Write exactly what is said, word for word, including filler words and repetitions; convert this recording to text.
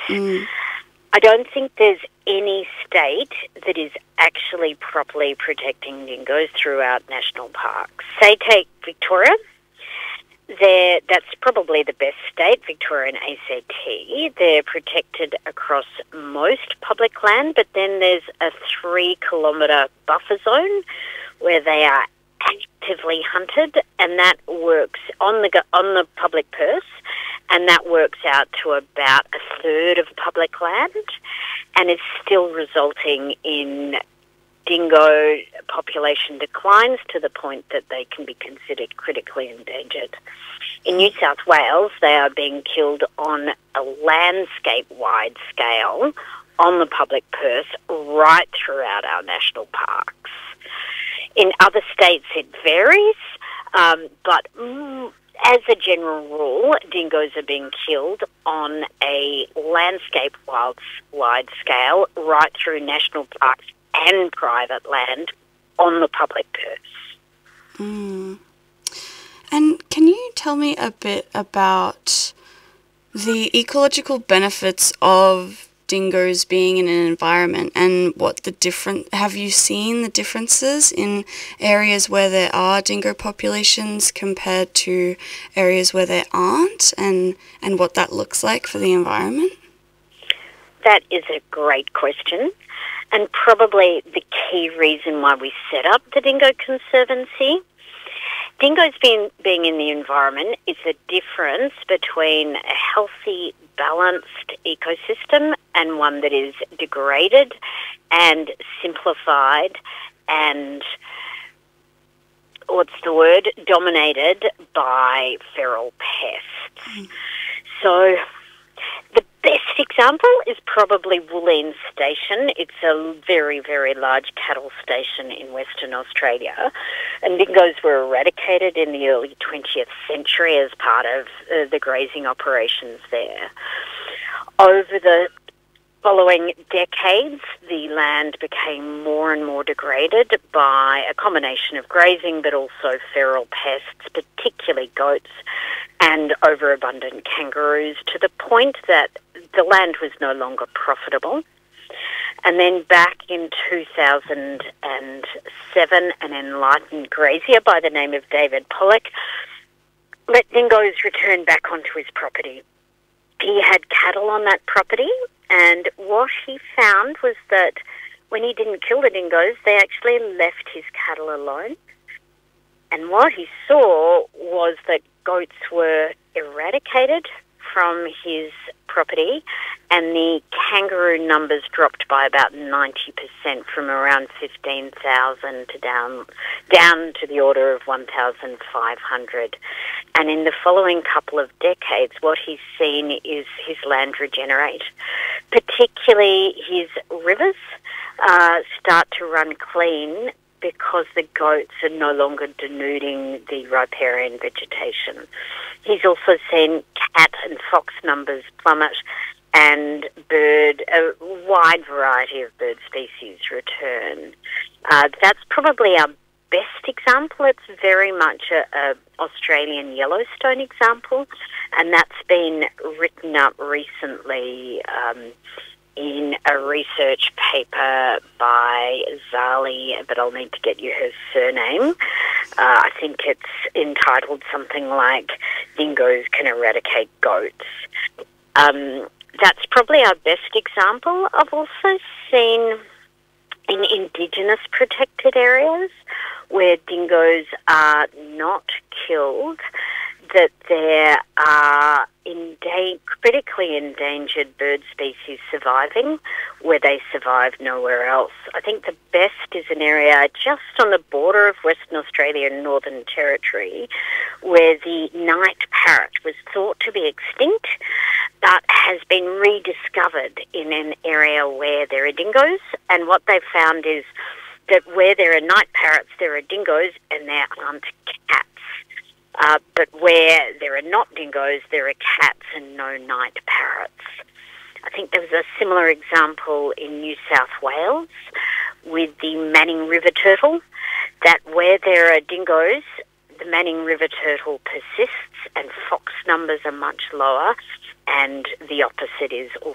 Mm. I don't think there's any state that is actually properly protecting dingoes throughout national parks. Say take Victoria. They're, that's probably the best state, Victoria and A C T. They're protected across most public land, but then there's a three-kilometre buffer zone where they are actively hunted, and that works on the on the public purse, and that works out to about a third of public land, and is still resulting in dingo population declines to the point that they can be considered critically endangered. In New South Wales, they are being killed on a landscape-wide scale on the public purse right throughout our national parks. In other states, it varies, um, but mm, as a general rule, dingoes are being killed on a landscape-wide scale right through national parks and private land on the public purse. Mm. And can you tell me a bit about the ecological benefits of dingoes being in an environment and what the different, have you seen the differences in areas where there are dingo populations compared to areas where there aren't, and, and what that looks like for the environment? That is a great question, and probably the key reason why we set up the Dingo Conservancy. Dingoes being, being in the environment is the difference between a healthy, balanced ecosystem and one that is degraded and simplified and, what's the word, dominated by feral pests. Mm. So the best example is probably Woolleen Station. It's a very, very large cattle station in Western Australia, and dingoes were eradicated in the early twentieth century as part of uh, the grazing operations there. Over the following decades, the land became more and more degraded by a combination of grazing but also feral pests, particularly goats and overabundant kangaroos, to the point that the land was no longer profitable. And then back in two thousand seven, an enlightened grazier by the name of David Pollock let dingoes return back onto his property. He had cattle on that property, and what he found was that when he didn't kill the dingoes, they actually left his cattle alone. And what he saw was that goats were eradicated from his property, and the kangaroo numbers dropped by about ninety percent, from around fifteen thousand to down, down to the order of one thousand five hundred. And in the following couple of decades, what he's seen is his land regenerate, particularly his rivers uh, start to run clean because the goats are no longer denuding the riparian vegetation. He's also seen cat and fox numbers plummet and bird, a wide variety of bird species return. Uh, that's probably our best example. It's very much a, a Australian Yellowstone example, and that's been written up recently um, in a research paper by Zali, but I'll need to get you her surname. Uh, I think it's entitled something like Dingoes Can Eradicate Goats. Um, that's probably our best example. I've also seen in Indigenous protected areas where dingoes are not killed, that there are endan- critically endangered bird species surviving where they survive nowhere else. I think the best is an area just on the border of Western Australia and Northern Territory where the night parrot was thought to be extinct but has been rediscovered in an area where there are dingoes, and what they've found is that where there are night parrots, there are dingoes and there aren't cats. Uh, but where there are not dingoes, there are cats and no night parrots. I think there was a similar example in New South Wales with the Manning River turtle, that where there are dingoes, the Manning River turtle persists and fox numbers are much lower, and the opposite is also